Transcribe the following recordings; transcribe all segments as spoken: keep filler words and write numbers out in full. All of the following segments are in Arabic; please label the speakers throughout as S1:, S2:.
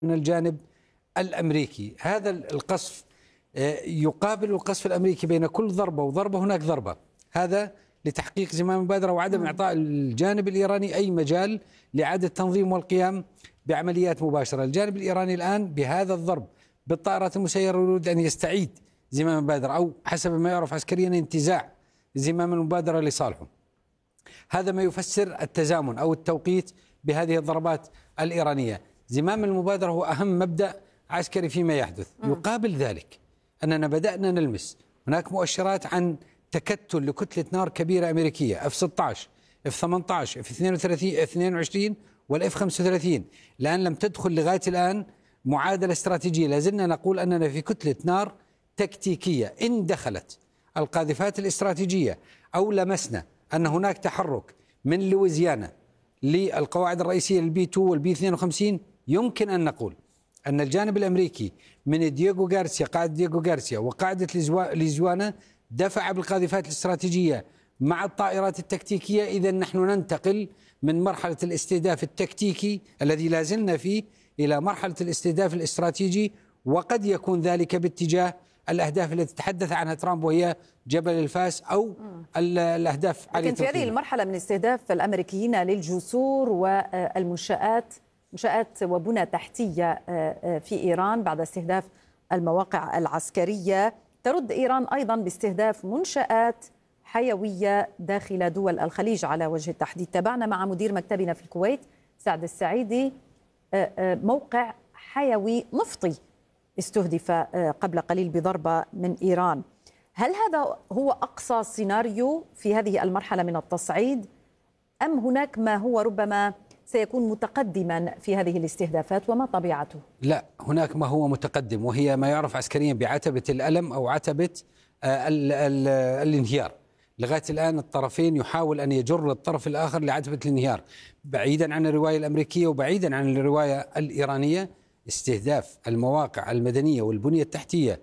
S1: من الجانب الأمريكي. هذا القصف يقابل القصف الأمريكي بين كل ضربة وضربة هناك ضربة، هذا لتحقيق زمام المبادرة وعدم إعطاء الجانب الإيراني أي مجال لإعادة التنظيم والقيام بعمليات مباشرة. الجانب الإيراني الآن بهذا الضرب بالطائرات المسيرة يريد أن يستعيد زمام المبادرة، أو حسب ما يعرف عسكريا انتزاع زمام المبادرة لصالحه. هذا ما يفسر التزامن أو التوقيت بهذه الضربات الإيرانية. زمام المبادرة هو أهم مبدأ عسكري فيما يحدث. يقابل ذلك أننا بدأنا نلمس هناك مؤشرات عن تكتل لكتلة نار كبيرة أمريكية، إف ستة عشر، إف ثمانية عشر، إف اثنين وثلاثين، إف اثنين وعشرين والإف خمسة وثلاثين. الآن لم تدخل لغاية الآن معادلة استراتيجية، لازلنا نقول أننا في كتلة نار تكتيكية. إن دخلت القاذفات الاستراتيجية أو لمسنا أن هناك تحرك من لويزيانا للقواعد الرئيسية للبي اثنين والبي اثنين وخمسين، يمكن أن نقول أن الجانب الأمريكي من دييغو غارسيا، قاعدة دييغو غارسيا وقاعدة ليزوانا دفع بالقاذفات الاستراتيجية مع الطائرات التكتيكية. إذا نحن ننتقل من مرحلة الاستهداف التكتيكي الذي لازلنا فيه إلى مرحلة الاستهداف الاستراتيجي، وقد يكون ذلك باتجاه الأهداف التي تحدث عنها ترامب وهي جبل الفاس أو الأهداف.
S2: لكن في هذه المرحلة من استهداف الأمريكيين للجسور والمنشآت، منشآت وبنى تحتية في إيران بعد استهداف المواقع العسكرية، ترد إيران أيضا باستهداف منشآت حيوية داخل دول الخليج على وجه التحديد. تابعنا مع مدير مكتبنا في الكويت سعد السعيدي موقع حيوي نفطي استهدف قبل قليل بضربة من إيران. هل هذا هو أقصى سيناريو في هذه المرحلة من التصعيد، أم هناك ما هو ربما سيكون متقدما في هذه الاستهدافات، وما طبيعته؟
S1: لا، هناك ما هو متقدم، وهي ما يعرف عسكريا بعتبة الألم أو عتبة ال ال الانهيار. لغاية الآن الطرفين يحاول أن يجر الطرف الآخر لعتبة الانهيار، بعيدا عن الرواية الأمريكية وبعيدا عن الرواية الإيرانية. استهداف المواقع المدنية والبنية التحتية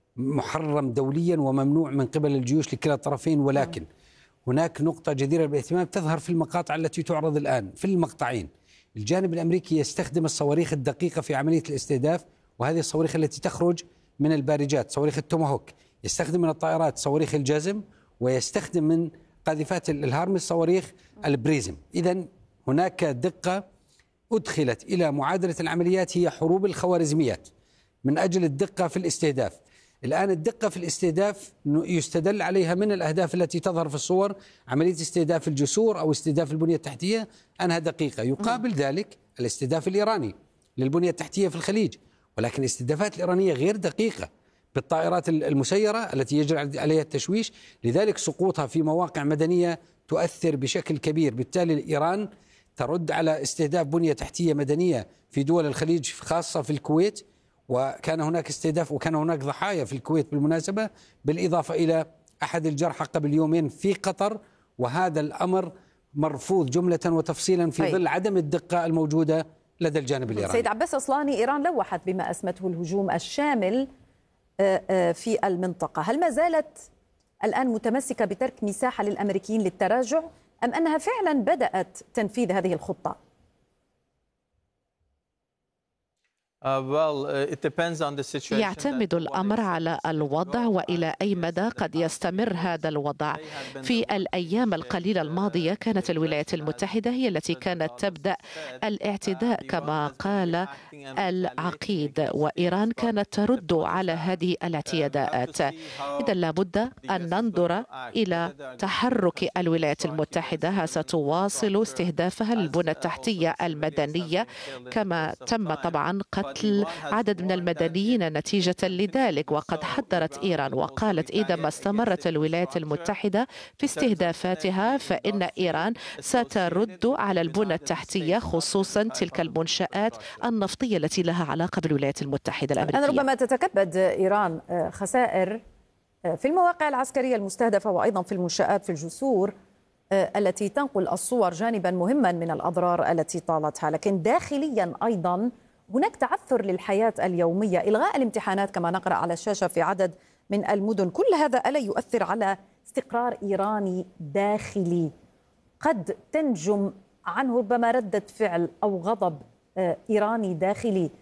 S1: محرم دوليا وممنوع من قبل الجيوش لكلا الطرفين، ولكن هناك نقطة جديرة بالاهتمام تظهر في المقاطع التي تعرض الآن في المقطعين. الجانب الأمريكي يستخدم الصواريخ الدقيقة في عملية الاستهداف، وهذه الصواريخ التي تخرج من البارجات، صواريخ التوماهوك. يستخدم من الطائرات صواريخ الجازم، ويستخدم من قاذفات الهارمس صواريخ البريزم. إذن هناك دقة أدخلت إلى معادلة العمليات، هي حروب الخوارزميات من أجل الدقة في الاستهداف. الآن الدقة في الاستهداف يستدل عليها من الأهداف التي تظهر في الصور. عملية استهداف الجسور أو استهداف البنية التحتية أنها دقيقة. يقابل ذلك الاستهداف الإيراني للبنية التحتية في الخليج، ولكن الاستهدافات الإيرانية غير دقيقة بالطائرات المسيرة التي يجري عليها التشويش، لذلك سقوطها في مواقع مدنية تؤثر بشكل كبير. بالتالي إيران ترد على استهداف بنية تحتية مدنية في دول الخليج خاصة في الكويت، وكان هناك استهداف وكان هناك ضحايا في الكويت بالمناسبة، بالإضافة إلى أحد الجرحى قبل يومين في قطر، وهذا الأمر مرفوض جملة وتفصيلا في ظل عدم الدقة الموجودة لدى الجانب الإيراني.
S2: سيد عباس أصلاني، إيران لوحت بما أسمته الهجوم الشامل في المنطقة، هل ما زالت الآن متمسكة بترك مساحة للأمريكيين للتراجع، أم أنها فعلا بدأت تنفيذ هذه الخطة؟
S3: يعتمد الأمر على الوضع وإلى أي مدى قد يستمر هذا الوضع. في الأيام القليلة الماضية كانت الولايات المتحدة هي التي كانت تبدأ الاعتداء كما قال العقيد، وإيران كانت ترد على هذه الاعتداءات. إذا لابد أن ننظر إلى تحرك الولايات المتحدة. ها ستواصل استهدافها للبنى التحتية المدنية، كما تم طبعا قتل عدد من المدنيين نتيجة لذلك. وقد حذرت إيران وقالت إذا ما استمرت الولايات المتحدة في استهدافاتها فإن إيران سترد على البنى التحتية، خصوصا تلك المنشآت النفطية التي لها علاقة بالولايات المتحدة الأمريكية.
S2: أنا ربما تتكبد إيران خسائر في المواقع العسكرية المستهدفة وأيضا في المنشآت في الجسور التي تنقل الصور جانبا مهما من الأضرار التي طالتها، لكن داخليا أيضا هناك تعثر للحياة اليومية، إلغاء الامتحانات كما نقرأ على الشاشة في عدد من المدن. كل هذا ألا يؤثر على استقرار إيراني داخلي قد تنجم عنه ربما ردة فعل أو غضب إيراني داخلي